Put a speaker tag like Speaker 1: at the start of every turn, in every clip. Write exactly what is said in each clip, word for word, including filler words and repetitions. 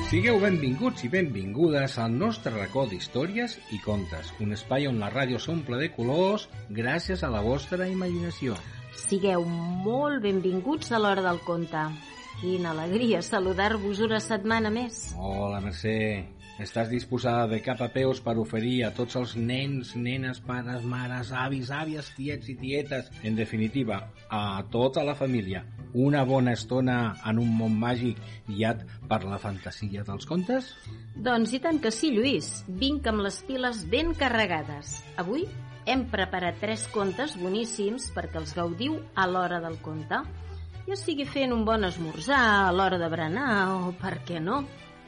Speaker 1: Sigueu benvinguts i benvingudes al nostre racó d'històries i contes, un espai on la ràdio s'omple de colors gràcies a la vostra imaginació.
Speaker 2: Sigueu molt benvinguts a l'Hora del Conte. Quina alegria saludar-vos una setmana més.
Speaker 1: Hola, Mercè. Estàs disposada de cap a peus per oferir a tots els nens, nenes, pares, mares, avis, àvies, tiets i tietes, en definitiva, a tota la família, una bona estona en un món màgic guiat per la fantasia dels contes?
Speaker 2: Doncs i tant que sí, Lluís. Vinc amb les piles ben carregades. Avui hem preparat tres contes boníssims perquè els gaudiu a l'Hora del Conte. Ja sigui fent un bon esmorzar, a l'hora de berenar o, per què no,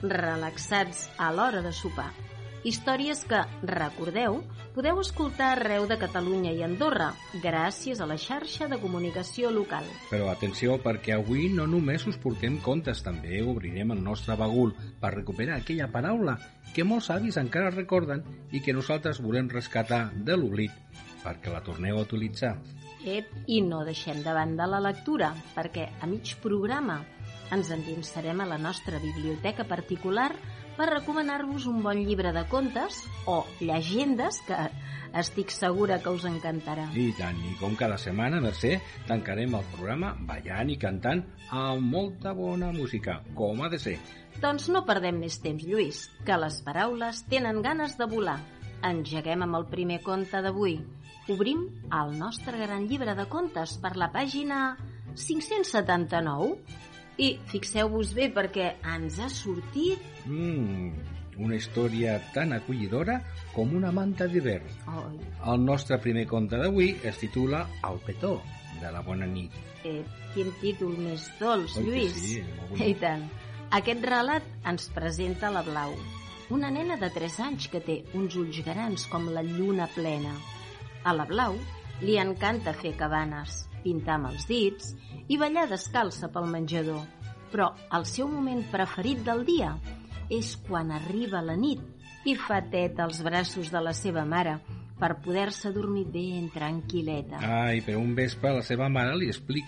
Speaker 2: relaxats a l'hora de sopar. Històries que, recordeu, podeu escoltar arreu de Catalunya i Andorra, gràcies a la xarxa de comunicació local.
Speaker 1: Però atenció, perquè avui no només us portem contes, també obrirem el nostre bagul per recuperar aquella paraula que molts avis encara recorden i que nosaltres volem rescatar de l'oblit perquè la torneu a utilitzar.
Speaker 2: Ep, i no deixem de banda la lectura, perquè a mig programa ens endinsarem a la nostra biblioteca particular per recomanar-vos un bon llibre de contes o llegendes que estic segura que us encantarà.
Speaker 1: I tant, i com cada setmana, Mercè, tancarem el programa ballant i cantant amb molta bona música, com ha de ser.
Speaker 2: Doncs no perdem més temps, Lluís, que les paraules tenen ganes de volar. Engeguem amb el primer conte d'avui. Obrim el nostre gran llibre de contes per la pàgina cinc-cents setanta-nou i fixeu-vos bé perquè ens ha sortit...
Speaker 1: Mm, una història tan acollidora com una manta d'hivern.
Speaker 2: Oi.
Speaker 1: El nostre primer conte d'avui es titula El petó de la bona nit.
Speaker 2: Eh, quin títol més dolç,
Speaker 1: Oi que
Speaker 2: Lluís.
Speaker 1: sí, molt bonic.
Speaker 2: I tant. Aquest relat ens presenta la Blau, una nena de tres anys que té uns ulls grans com la lluna plena. A la Blau li encanta fer cabanes, pintar amb els dits i ballar descalça pel menjador. Però el seu moment preferit del dia és quan arriba la nit i fa tet als braços de la seva mare per poder-se dormir ben tranquil·leta.
Speaker 1: Ai, però un vespre la seva mare li explica